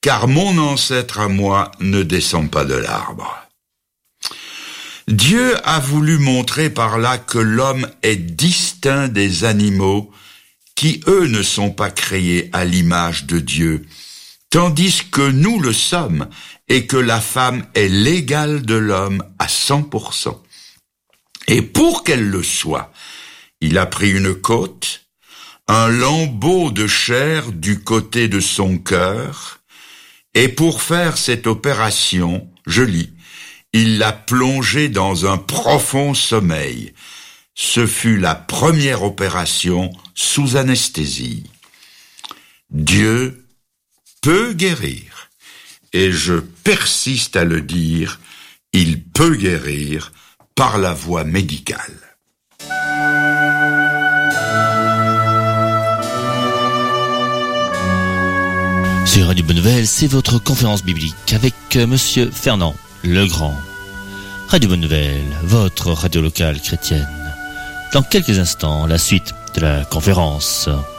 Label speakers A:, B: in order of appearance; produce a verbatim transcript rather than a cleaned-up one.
A: car mon ancêtre à moi ne descend pas de l'arbre. Dieu a voulu montrer par là que l'homme est distinct des animaux qui, eux, ne sont pas créés à l'image de Dieu, tandis que nous le sommes et que la femme est l'égale de l'homme à cent pour cent. Et pour qu'elle le soit, il a pris une côte, un lambeau de chair du côté de son cœur, et pour faire cette opération, je lis, il l'a plongé dans un profond sommeil. Ce fut la première opération sous anesthésie. Dieu peut guérir, et je persiste à le dire, il peut guérir par la voie médicale.
B: Sur Radio Bonne Nouvelle, c'est votre conférence biblique avec euh, Monsieur Fernand Legrand. Radio Bonne Nouvelle, votre radio locale chrétienne. Dans quelques instants, la suite de la conférence.